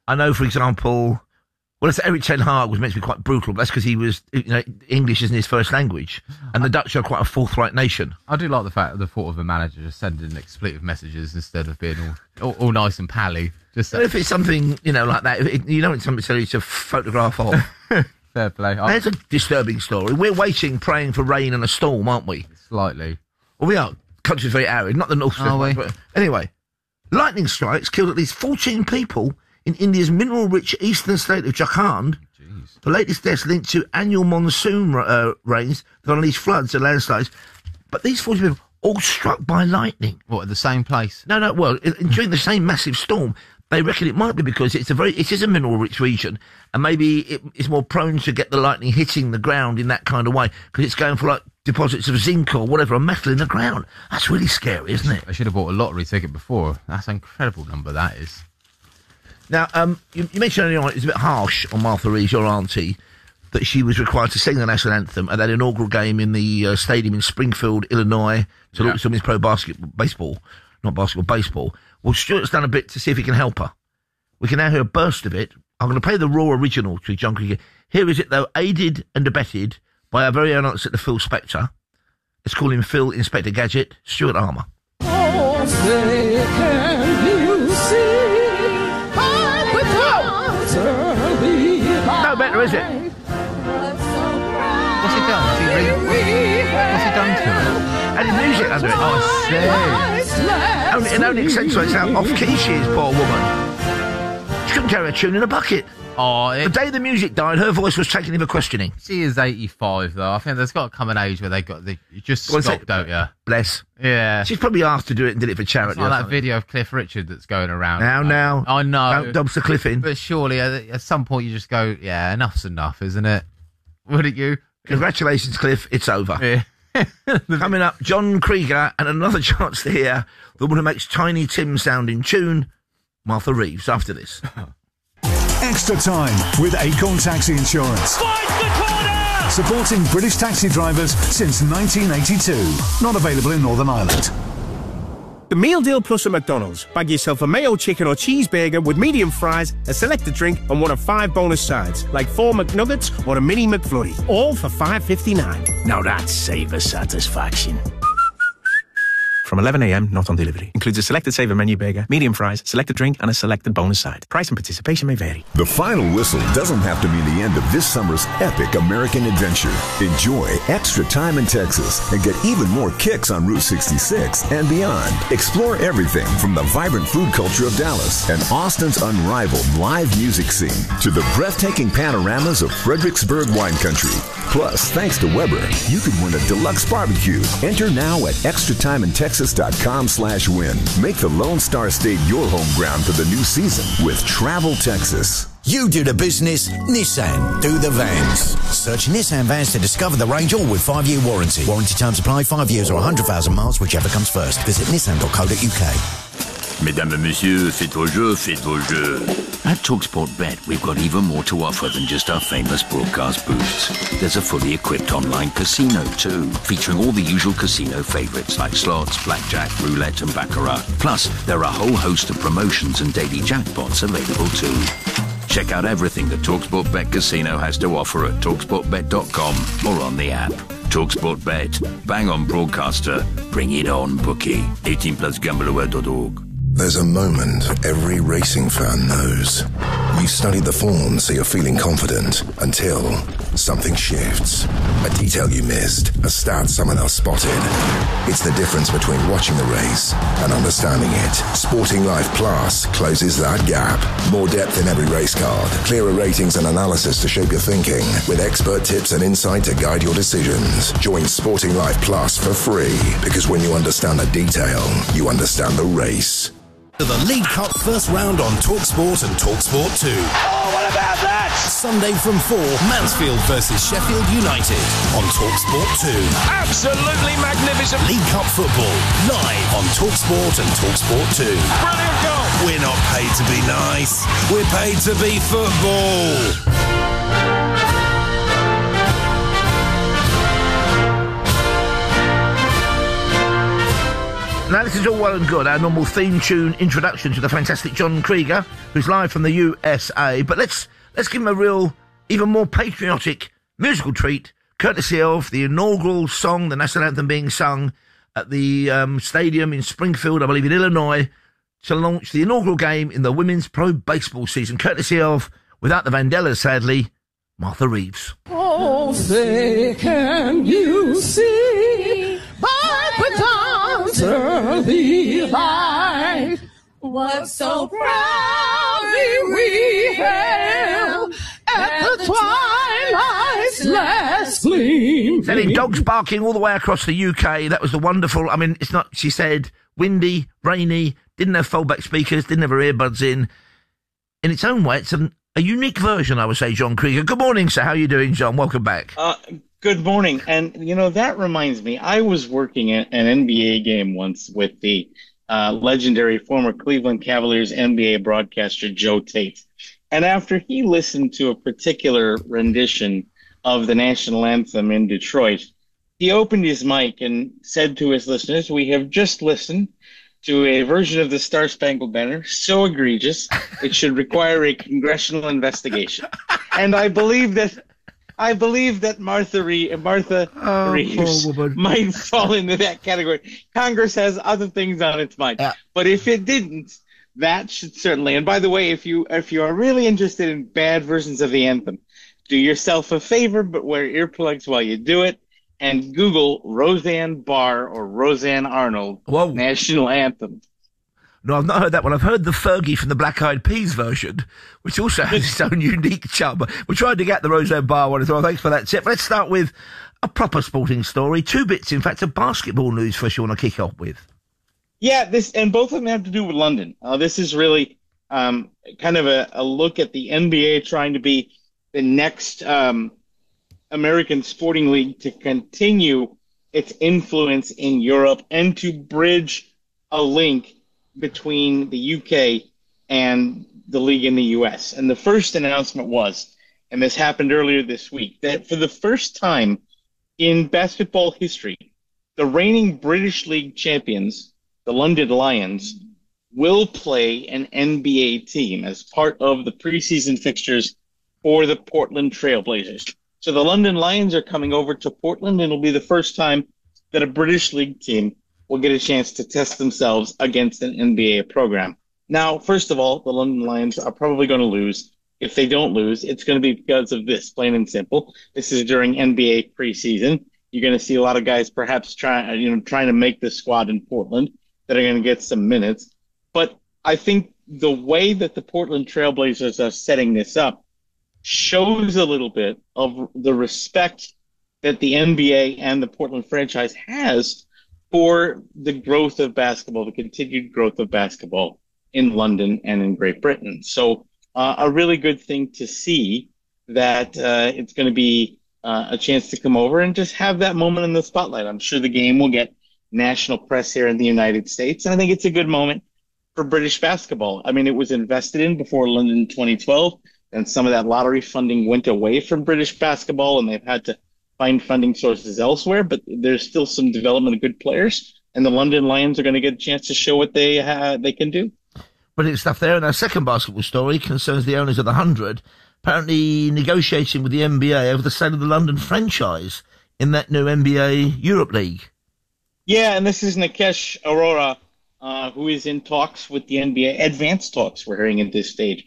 I know, for example, well, Eric Ten Hag was meant to be quite brutal, but that's because he was, English isn't his first language, and the Dutch are quite a forthright nation. I do like the thought of a manager just sending expletive messages instead of being all nice and pally. Just if it's something, like that, it's something to photograph of. Fair play. There's a disturbing story. We're waiting, praying for rain and a storm, aren't we? Slightly. Well, we are. Country's very arid, not the north. Are we? But anyway, lightning strikes killed at least 14 people in India's mineral-rich eastern state of Jharkhand. Jeez. The latest deaths linked to annual monsoon rains that unleashed floods and landslides. But these 14 people all struck by lightning. What, at the same place? No. Well, during the same massive storm. They reckon it might be because it is a mineral-rich region, and maybe it's more prone to get the lightning hitting the ground in that kind of way, because it's going for, deposits of zinc or whatever, or metal in the ground. That's really scary, isn't it? I should have bought a lottery ticket before. That's an incredible number, that is. Now, you mentioned earlier on, it's a bit harsh on Martha Reeves, your auntie, that she was required to sing the national anthem at that inaugural game in the stadium in Springfield, Illinois, to look at women's pro baseball. Well, Stuart's done a bit to see if he can help her. We can now hear a burst of it. I'm going to play the raw original to John Krieger. Here is it, though, aided and abetted by our very own answer to Phil Spector. Let's call him Phil Inspector Gadget, Stuart Armour. Oh, say, can you see No better, is it? What's he done? What's he done to it? And the music under it. Oh, I see. It only accentuates how off-key she is, poor woman. She couldn't carry a tune in a bucket. The day the music died, her voice was taken into questioning. She is 85, though. I think there's got to come an age where you just stop, don't you? Bless. Yeah. She's probably asked to do it and did it for charity. It's like that video of Cliff Richard that's going around. Now. I know. Don't dobs the cliff in. But surely, at some point, you just go, yeah, enough's enough, isn't it? Wouldn't you? Congratulations, Cliff. It's over. Yeah. Coming up, John Krieger, and another chance to hear the woman who makes Tiny Tim sound in tune, Martha Reeves, after this. Extra time with Acorn Taxi Insurance. Fight the corner! Supporting British taxi drivers since 1982. Not available in Northern Ireland. The Meal Deal Plus at McDonald's. Bag yourself a mayo chicken or cheeseburger with medium fries, a selected drink, and one of 5 bonus sides, like 4 McNuggets or a mini McFlurry. All for $5.59. Now that's savor satisfaction. From 11 a.m, not on delivery. Includes a selected saver menu burger, medium fries, selected drink, and a selected bonus side. Price and participation may vary. The final whistle doesn't have to be the end of this summer's epic American adventure. Enjoy extra time in Texas and get even more kicks on Route 66 and beyond. Explore everything from the vibrant food culture of Dallas and Austin's unrivaled live music scene to the breathtaking panoramas of Fredericksburg wine country. Plus, thanks to Weber, you could win a deluxe barbecue. Enter now at extratimeinTexas.com/win. Make the Lone Star State your home ground for the new season with Travel Texas. You do the business, Nissan do the vans. Search Nissan vans to discover the range, all with 5-year warranty. Warranty terms apply, 5 years or 100,000 miles, whichever comes first. Visit nissan.co.uk. Mesdames et messieurs, faites vos jeux, faites vos jeux. At TalkSport Bet, we've got even more to offer than just our famous broadcast booths. There's a fully equipped online casino too, featuring all the usual casino favourites like slots, blackjack, roulette and baccarat. Plus, there are a whole host of promotions and daily jackpots available too. Check out everything that TalkSport Bet Casino has to offer at TalkSportBet.com or on the app. TalkSport Bet. Bang on broadcaster. Bring it on, bookie. 18 plus gambleaware.org. There's a moment every racing fan knows. You study the form so you're feeling confident until something shifts. A detail you missed, a stat someone else spotted. It's the difference between watching the race and understanding it. Sporting Life Plus closes that gap. More depth in every race card, clearer ratings and analysis to shape your thinking, with expert tips and insight to guide your decisions. Join Sporting Life Plus for free, because when you understand the detail, you understand the race. The League Cup first round on TalkSport and TalkSport 2. Oh, what about that? Sunday from 4, Mansfield versus Sheffield United on TalkSport 2. Absolutely magnificent. League Cup football, live on TalkSport and TalkSport 2. Brilliant goal. We're not paid to be nice, we're paid to be football. Now, this is all well and good, our normal theme tune introduction to the fantastic John Krieger, who's live from the USA. But let's give him a real, even more patriotic musical treat, courtesy of the inaugural song, the national anthem being sung at the stadium in Springfield, I believe in Illinois, to launch the inaugural game in the women's pro baseball season, courtesy of, without the Vandellas, sadly, Martha Reeves. Oh, say, can you see by the dawn's early light what so proudly we hailed at the twilight's last gleam? Sending dogs barking all the way across the UK. That was the wonderful, I mean, it's not, she said, windy, rainy, didn't have foldback speakers, didn't have her earbuds in. In its own way, it's a unique version, I would say, John Krieger. Good morning, sir. How are you doing, John? Welcome back. Good morning. And, you know, that reminds me, I was working at an NBA game once with the legendary former Cleveland Cavaliers NBA broadcaster Joe Tate. And after he listened to a particular rendition of the national anthem in Detroit, he opened his mic and said to his listeners, "We have just listened to a version of the Star Spangled Banner so egregious it should require a congressional investigation." And I believe that Martha Reeves might fall into that category. Congress has other things on its mind, but if it didn't, that should certainly. And by the way, if you are really interested in bad versions of the anthem, do yourself a favor, but wear earplugs while you do it. And Google Roseanne Barr or Roseanne Arnold national anthem. No, I've not heard that one. I've heard the Fergie from the Black Eyed Peas version, which also has its own unique charm. We tried to get the Roseanne Barr one as well. Thanks for that tip. Let's start with a proper sporting story. 2 bits, in fact, of basketball news first you want to kick off with. Yeah, and both of them have to do with London. This is really kind of a look at the NBA trying to be the next American sporting league to continue its influence in Europe and to bridge a link between the UK and the league in the US. And the first announcement was, and this happened earlier this week, that for the first time in basketball history, the reigning British League champions, the London Lions, will play an NBA team as part of the preseason fixtures for the Portland Trail Blazers. So the London Lions are coming over to Portland, and it'll be the first time that a British League team will get a chance to test themselves against an NBA program. Now, first of all, the London Lions are probably going to lose. If they don't lose, it's going to be because of this, plain and simple. This is during NBA preseason. You're going to see a lot of guys perhaps trying to make the squad in Portland that are going to get some minutes. But I think the way that the Portland Trailblazers are setting this up shows a little bit of the respect that the NBA and the Portland franchise has for the growth of basketball, the continued growth of basketball in London and in Great Britain. So a really good thing to see that it's going to be a chance to come over and just have that moment in the spotlight. I'm sure the game will get national press here in the United States, and I think it's a good moment for British basketball. I mean, it was invested in before London 2012, and some of that lottery funding went away from British basketball, and they've had to find funding sources elsewhere, but there's still some development of good players, and the London Lions are going to get a chance to show what they can do. Brilliant stuff there. And our second basketball story concerns the owners of the 100, apparently negotiating with the NBA over the sale of the London franchise in that new NBA Europe League. Yeah, and this is Nikesh Arora, who is in talks with the NBA, advanced talks we're hearing at this stage,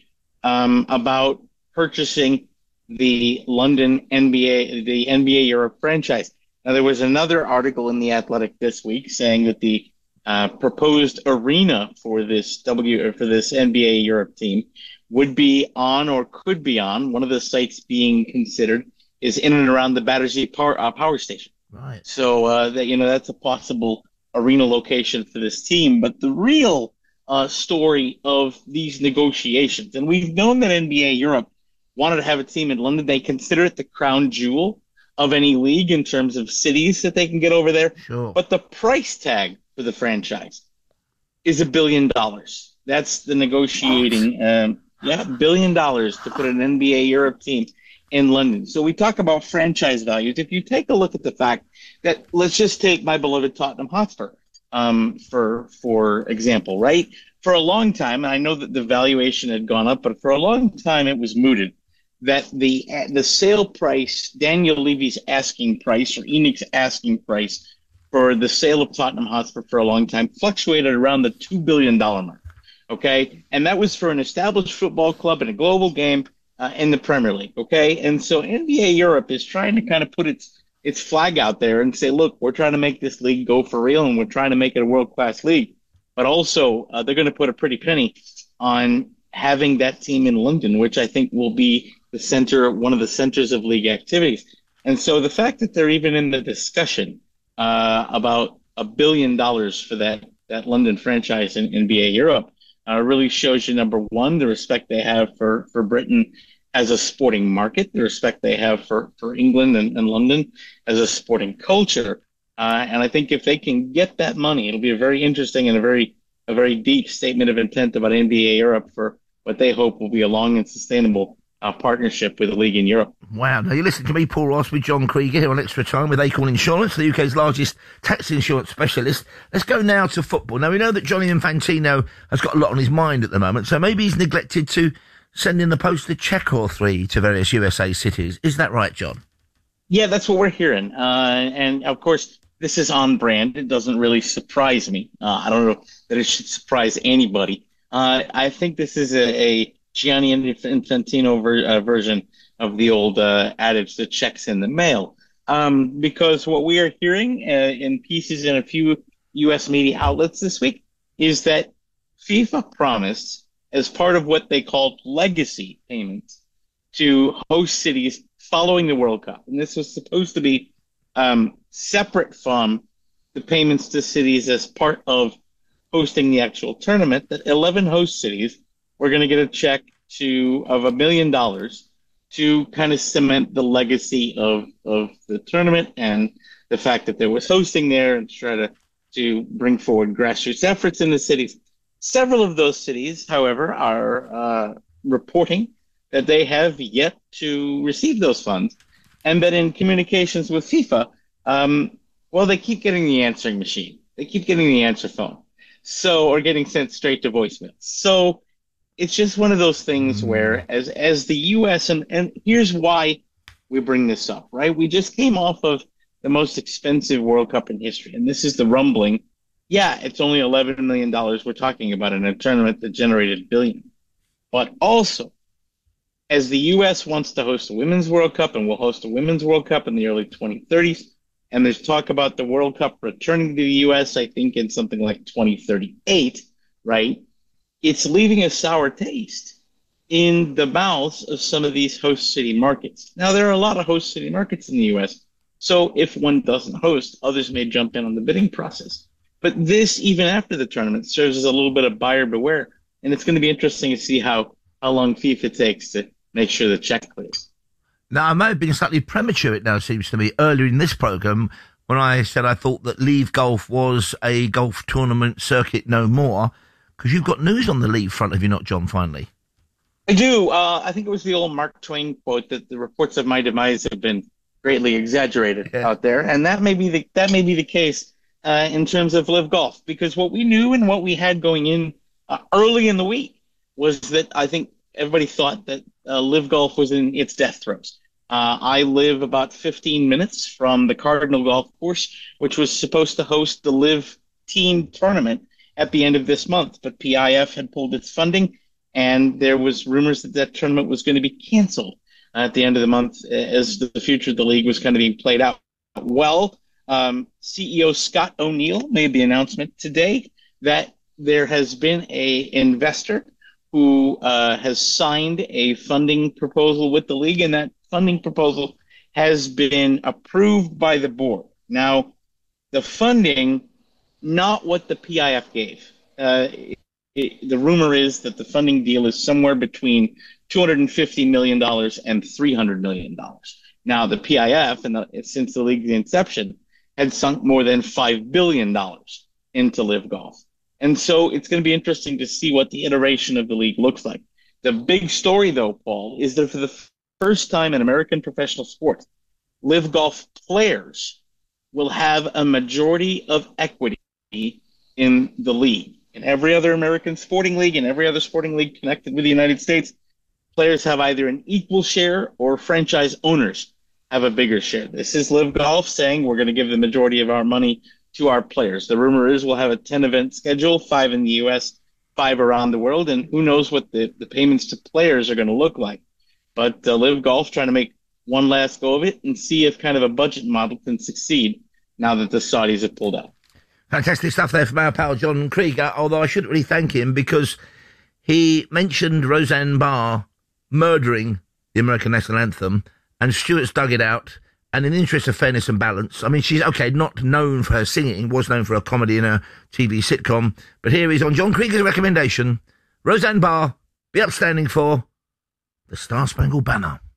about purchasing the London NBA, the NBA Europe franchise. Now, there was another article in The Athletic this week saying that the proposed arena for this NBA Europe team would be on or could be on. One of the sites being considered is in and around the Battersea Power Station. Right. So that's a possible arena location for this team. But the real story of these negotiations, and we've known that NBA Europe wanted to have a team in London. They consider it the crown jewel of any league in terms of cities that they can get over there. Sure. But the price tag for the franchise is $1 billion. That's the negotiating. $1 billion to put an NBA Europe team in London. So we talk about franchise values. If you take a look at the fact that, let's just take my beloved Tottenham Hotspur. for example, right? For a long time, and I know that the valuation had gone up, but for a long time it was mooted that the sale price, Daniel Levy's asking price or ENIC's asking price for the sale of Tottenham Hotspur for a long time fluctuated around the $2 billion mark. Okay, and that was for an established football club in a global game in the Premier League. Okay, and so NBA Europe is trying to kind of put its flag out there and say, look, we're trying to make this league go for real, and we're trying to make it a world-class league. But also, they're going to put a pretty penny on having that team in London, which I think will be one of the centers of league activities. And so the fact that they're even in the discussion about $1 billion for that London franchise in NBA Europe really shows you, number one, the respect they have for Britain as a sporting market, the respect they have for England and London as a sporting culture. And I think if they can get that money, it'll be a very interesting and a very deep statement of intent about NBA Europe for what they hope will be a long and sustainable partnership with the league in Europe. Wow. Now, you listen to me, Paul Ross, with John Krieger here on Extra Time with Acorn Insurance, the UK's largest tax insurance specialist. Let's go now to football. Now, we know that Gianni Infantino has got a lot on his mind at the moment, so maybe he's neglected to send in the postal check or three to various USA cities. Is that right, John? Yeah, that's what we're hearing. And, of course, this is on brand. It doesn't really surprise me. I don't know that it should surprise anybody. I think this is a Gianni Infantino version of the old adage that checks in the mail. Because what we are hearing in pieces in a few U.S. media outlets this week is that FIFA promised, as part of what they called legacy payments, to host cities following the World Cup. And this was supposed to be separate from the payments to cities as part of hosting the actual tournament, that 11 host cities were going to get a check of $1 million to kind of cement the legacy of the tournament and the fact that there was hosting there, and try to bring forward grassroots efforts in the cities. Several of those cities, however, are reporting that they have yet to receive those funds, and that in communications with FIFA, they keep getting the answering machine. They keep getting the answer phone. Or getting sent straight to voicemail. So it's just one of those things where as the U.S., and here's why we bring this up, right? We just came off of the most expensive World Cup in history, and this is the rumbling. Yeah, it's only $11 million we're talking about in a tournament that generated billions. But also, as the U.S. wants to host a Women's World Cup, and will host a Women's World Cup in the early 2030s, and there's talk about the World Cup returning to the U.S., I think, in something like 2038, right? It's leaving a sour taste in the mouths of some of these host city markets. Now, there are a lot of host city markets in the U.S., so if one doesn't host, others may jump in on the bidding process. But this, even after the tournament, serves as a little bit of buyer beware, and it's going to be interesting to see how long FIFA takes to make sure the check clears. Now, I may have been slightly premature, it now seems to me, earlier in this programme when I said I thought that Leave Golf was a golf tournament circuit no more, because you've got news on the Leave front, have you not, John, finally? I do. I think it was the old Mark Twain quote that the reports of my demise have been greatly exaggerated out there, and that may be the case in terms of Live Golf, because what we knew and what we had going in early in the week was that I think everybody thought that Live Golf was in its death throes. I live about 15 minutes from the Cardinal Golf Course, which was supposed to host the Live Team tournament at the end of this month, but PIF had pulled its funding, and there was rumors that tournament was going to be canceled at the end of the month as the future of the league was kind of being played out. Well, CEO Scott O'Neill made the announcement today that there has been a investor who has signed a funding proposal with the league, and that funding proposal has been approved by the board. Now, the funding, not what the PIF gave. The rumor is that the funding deal is somewhere between $250 million and $300 million. Now, the PIF, since the league's inception, had sunk more than $5 billion into Live Golf. And so it's going to be interesting to see what the iteration of the league looks like. The big story, though, Paul, is that for the first time in American professional sports, Live Golf players will have a majority of equity in the league. In every other American sporting league and every other sporting league connected with the United States, players have either an equal share or franchise owners have a bigger share. This is Live Golf saying we're going to give the majority of our money to our players. The rumor is we'll have a 10-event schedule, 5 in the U.S., 5 around the world, and who knows what the payments to players are going to look like. But Live Golf trying to make one last go of it and see if kind of a budget model can succeed now that the Saudis have pulled out. Fantastic stuff there from our pal John Krieger, although I shouldn't really thank him because he mentioned Roseanne Barr murdering the American national anthem, and Stuart's dug it out. And in the interest of fairness and balance, I mean, she's, okay, not known for her singing, was known for her comedy in her TV sitcom, but here is, on John Krieger's recommendation, Roseanne Barr, be upstanding for the Star Spangled Banner.